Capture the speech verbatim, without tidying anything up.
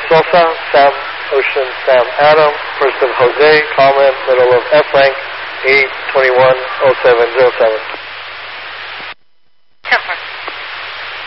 Sosa, Sam, Ocean, Sam, Adam, first of Jose, comment, middle of F rank, eight twenty-one oh seven oh seven.